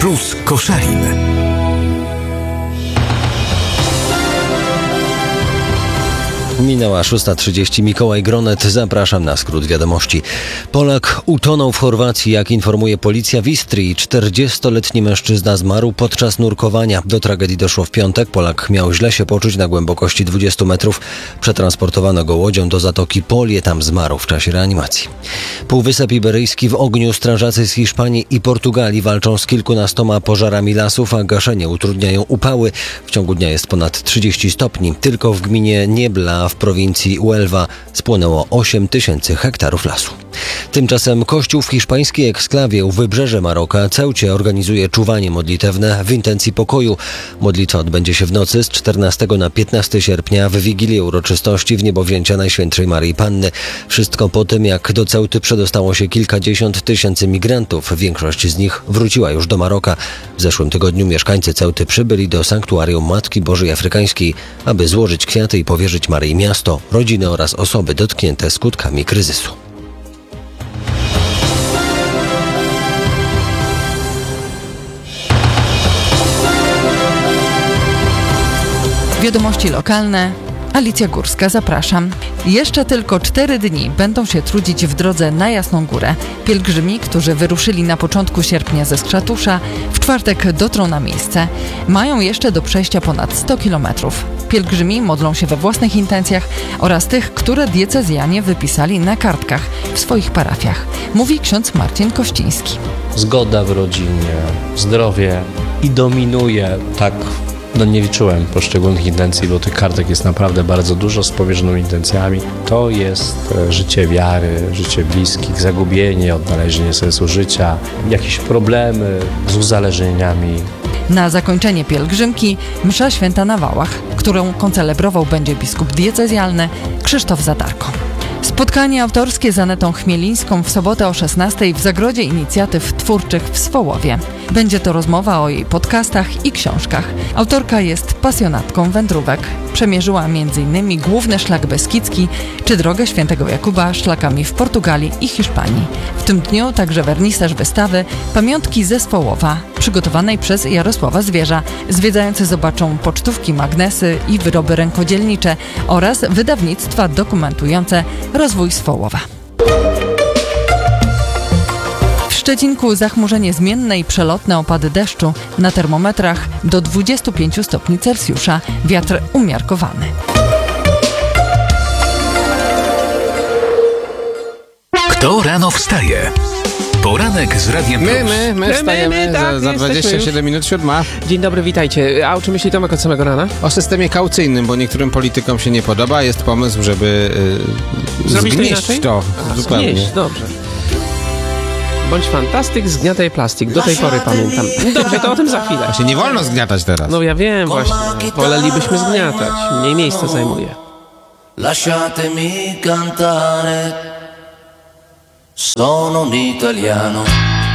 plus Koszalin. Minęła 6:30. Mikołaj Gronet, zapraszam na skrót wiadomości. Polak utonął w Chorwacji, jak informuje policja w Istrii. 40-letni mężczyzna zmarł podczas nurkowania. Do tragedii doszło w piątek. Polak miał źle się poczuć na głębokości 20 metrów. Przetransportowano go łodzią do zatoki Polie, tam zmarł w czasie reanimacji. Półwysep Iberyjski w ogniu. Strażacy z Hiszpanii i Portugalii walczą z kilkunastoma pożarami lasów, a gaszenie utrudniają upały. W ciągu dnia jest ponad 30 stopni. Tylko w gminie Niebla w prowincji Huelva spłonęło 8 000 hektarów lasu. Tymczasem kościół w hiszpańskiej eksklawie u wybrzeże Maroka, Ceucie, organizuje czuwanie modlitewne w intencji pokoju. Modlitwa odbędzie się w nocy z 14 na 15 sierpnia w Wigilię uroczystości w niebowzięcia Najświętszej Maryi Panny. Wszystko po tym, jak do Ceuty przedostało się kilkadziesiąt tysięcy migrantów. Większość z nich wróciła już do Maroka. W zeszłym tygodniu mieszkańcy Ceuty przybyli do sanktuarium Matki Bożej Afrykańskiej, aby złożyć kwiaty i powierzyć Maryi miasto, rodziny oraz osoby dotknięte skutkami kryzysu. Wiadomości lokalne. Alicja Górska, zapraszam. Jeszcze tylko 4 dni będą się trudzić w drodze na Jasną Górę. Pielgrzymi, którzy wyruszyli na początku sierpnia ze Skrzatusza, w czwartek dotrą na miejsce. Mają jeszcze do przejścia ponad 100 kilometrów. Pielgrzymi modlą się we własnych intencjach oraz tych, które diecezjanie wypisali na kartkach w swoich parafiach. Mówi ksiądz Marcin Kościński. Zgoda w rodzinie, zdrowie i dominuje tak. Nie liczyłem poszczególnych intencji, bo tych kartek jest naprawdę bardzo dużo z powierzonymi intencjami. To jest życie wiary, życie bliskich, zagubienie, odnalezienie sensu życia, jakieś problemy z uzależnieniami. Na zakończenie pielgrzymki msza święta na Wałach, którą koncelebrował będzie biskup diecezjalny Krzysztof Zadarko. Spotkanie autorskie z Anetą Chmielińską w sobotę o 16:00 w Zagrodzie Inicjatyw Twórczych w Swołowie. Będzie to rozmowa o jej podcastach i książkach. Autorka jest pasjonatką wędrówek. Przemierzyła m.in. główny szlak beskidzki czy drogę Świętego Jakuba szlakami w Portugalii i Hiszpanii. W tym dniu także wernisaż wystawy Pamiątki ze Swołowa, przygotowanej przez Jarosława Zwierza. Zwiedzający zobaczą pocztówki, magnesy i wyroby rękodzielnicze oraz wydawnictwa dokumentujące rozwój Swołowa. W Szczecinku zachmurzenie zmienne i przelotne opady deszczu. Na termometrach do 25 stopni Celsjusza. Wiatr umiarkowany. Kto rano wstaje? Poranek z Radiem Plus. My wstajemy za 27 minut 7. Dzień dobry, witajcie. A o czym myśli Tomek od samego rana? O systemie kaucyjnym, bo niektórym politykom się nie podoba. Jest pomysł, żeby Zrobić to zgnieść inaczej? to zupełnie. Zgnieść, dobrze. Bądź fantastyk, zgniataj plastik. Do tej pory pamiętam. Dobrze, to o tym za chwilę. Właśnie nie wolno zgniatać teraz. No ja wiem właśnie. Wolelibyśmy zgniatać. Mniej miejsca zajmuje. Lasciatemi cantare, sono un italiano.